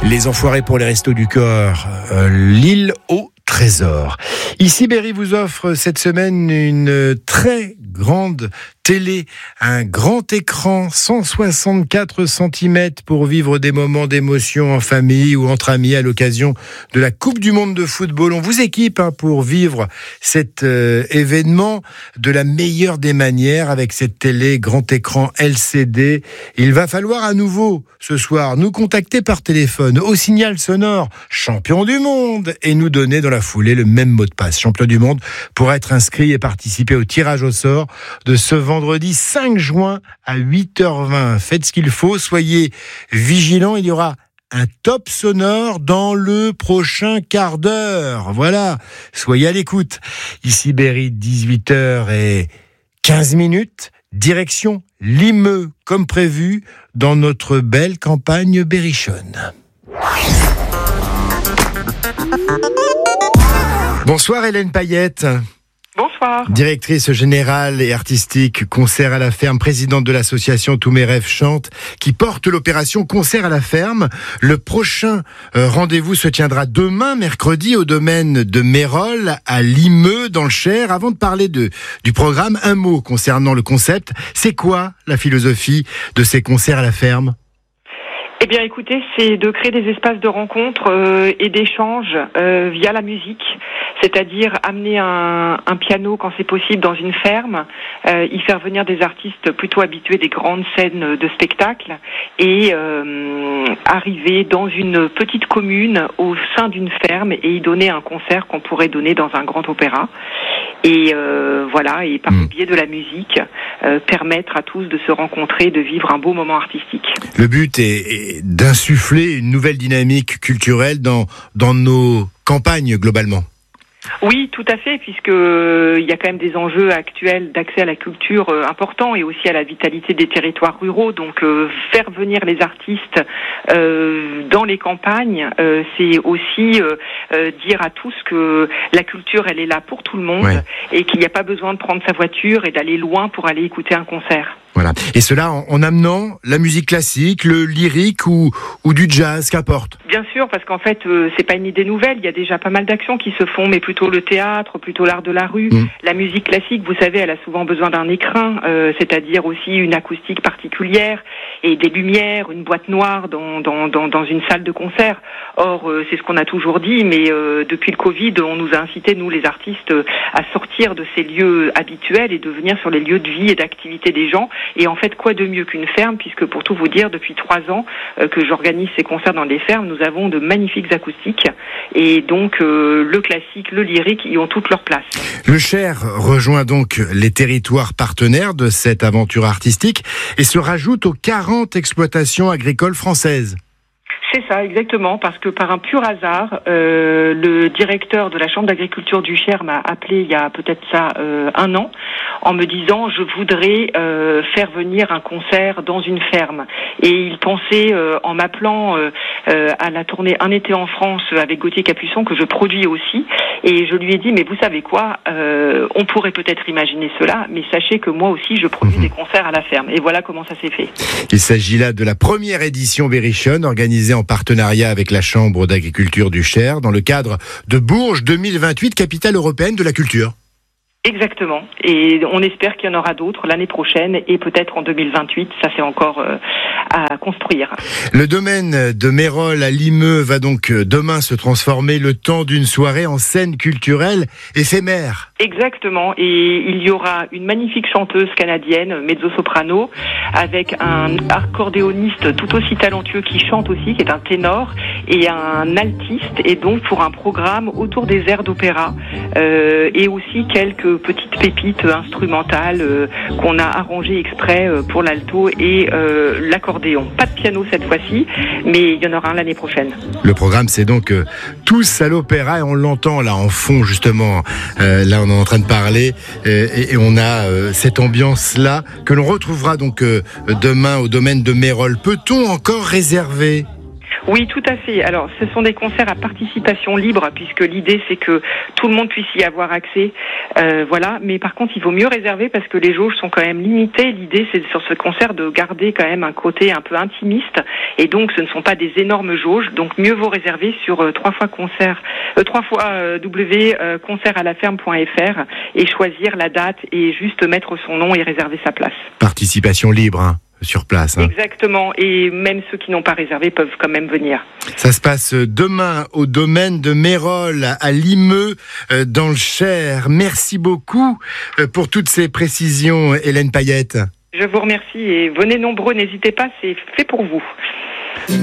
Les enfoirés pour les restos du cœur, l'île au trésor. Ici, Berry vous offre cette semaine une très grande télé, un grand écran, 164 cm pour vivre des moments d'émotion en famille ou entre amis à l'occasion de la Coupe du Monde de football. On vous équipe pour vivre cet événement de la meilleure des manières avec cette télé grand écran LCD. Il va falloir à nouveau ce soir nous contacter par téléphone au signal sonore champion du monde et nous donner dans la foulée le même mot de passe champion du monde pour être inscrit et participer au tirage au sort de ce vendredi 5 juin à 8h20. Faites ce qu'il faut, soyez vigilants, il y aura un top sonore dans le prochain quart d'heure. Voilà, soyez à l'écoute. Ici Berry, 18h15, direction Limeux, comme prévu, dans notre belle campagne berrichonne. Bonsoir Hélène Payette. Bonsoir. Directrice générale et artistique Concert à la ferme, présidente de l'association Tous mes rêves chantent, qui porte l'opération Concert à la ferme. Le prochain rendez-vous se tiendra demain, mercredi, au domaine de Mérol, à Limeux, dans le Cher. Avant de parler du programme, un mot concernant le concept. C'est quoi la philosophie de ces concerts à la ferme ? Eh bien, écoutez, c'est de créer des espaces de rencontre et d'échange via la musique. C'est-à-dire amener un piano quand c'est possible dans une ferme, y faire venir des artistes plutôt habitués des grandes scènes de spectacle et arriver dans une petite commune au sein d'une ferme et y donner un concert qu'on pourrait donner dans un grand opéra. Et voilà, et par le biais de la musique, permettre à tous de se rencontrer, de vivre un beau moment artistique. Le but est d'insuffler une nouvelle dynamique culturelle dans nos campagnes globalement. Oui, tout à fait, puisque il y a quand même des enjeux actuels d'accès à la culture importants et aussi à la vitalité des territoires ruraux. Donc, faire venir les artistes dans les campagnes, c'est aussi dire à tous que la culture, elle est là pour tout le monde, et qu'il n'y a pas besoin de prendre sa voiture et d'aller loin pour aller écouter un concert. Voilà. Et cela en amenant la musique classique, le lyrique ou du jazz, qu'importe. Bien sûr, parce qu'en fait, c'est pas une idée nouvelle. Il y a déjà pas mal d'actions qui se font, mais plutôt le théâtre, plutôt l'art de la rue. La musique classique, vous savez, elle a souvent besoin d'un écrin, c'est-à-dire aussi une acoustique particulière et des lumières, une boîte noire dans une salle de concert. Or, c'est ce qu'on a toujours dit, mais depuis le Covid, on nous a incité, nous les artistes, à sortir de ces lieux habituels et de venir sur les lieux de vie et d'activité des gens. Et en fait, quoi de mieux qu'une ferme, puisque pour tout vous dire, depuis 3 ans que j'organise ces concerts dans les fermes, nous avons de magnifiques acoustiques. Et donc, le classique, le lyrique, y ont toute leur place. Le Cher rejoint donc les territoires partenaires de cette aventure artistique et se rajoute aux 40 exploitations agricoles françaises. C'est ça, exactement, parce que par un pur hasard, le directeur de la Chambre d'agriculture du Cher m'a appelé il y a peut-être ça 1 an, en me disant je voudrais faire venir un concert dans une ferme. Et il pensait, en m'appelant à la tournée Un été en France avec Gauthier Capuçon, que je produis aussi, et je lui ai dit mais vous savez quoi, on pourrait peut-être imaginer cela, mais sachez que moi aussi je produis des concerts à la ferme. Et voilà comment ça s'est fait. Il s'agit là de la première édition berrichonne organisée en partenariat avec la Chambre d'agriculture du Cher dans le cadre de Bourges 2028, capitale européenne de la culture. Exactement. Et on espère qu'il y en aura d'autres l'année prochaine et peut-être en 2028. Ça, c'est encore à construire. Le domaine de Mérol à Limeux va donc demain se transformer le temps d'une soirée en scène culturelle éphémère. Exactement. Et il y aura une magnifique chanteuse canadienne, mezzo-soprano, avec un accordéoniste tout aussi talentueux qui chante aussi, qui est un ténor, et un altiste. Et donc pour un programme autour des airs d'opéra et aussi quelques petites pépites instrumentales qu'on a arrangées exprès pour l'alto et l'accordéon. Pas de piano cette fois-ci, mais il y en aura un l'année prochaine. Le programme, c'est donc Tous à l'opéra, et on l'entend là en fond justement. Là, on est en train de parler et on a cette ambiance-là que l'on retrouvera donc demain au domaine de Mérol. Peut-on encore réserver ? Oui, tout à fait. Alors, ce sont des concerts à participation libre, puisque l'idée, c'est que tout le monde puisse y avoir accès. Voilà. Mais par contre, il vaut mieux réserver parce que les jauges sont quand même limitées. L'idée, c'est sur ce concert de garder quand même un côté un peu intimiste. Et donc, ce ne sont pas des énormes jauges. Donc, mieux vaut réserver sur www.concertalaferme.fr et choisir la date et juste mettre son nom et réserver sa place. Participation libre, hein, sur place. Hein. Exactement. Et même ceux qui n'ont pas réservé peuvent quand même venir. Ça se passe demain au domaine de Mérolles, à Limeux, dans le Cher. Merci beaucoup pour toutes ces précisions, Hélène Payette. Je vous remercie et venez nombreux, n'hésitez pas, c'est fait pour vous.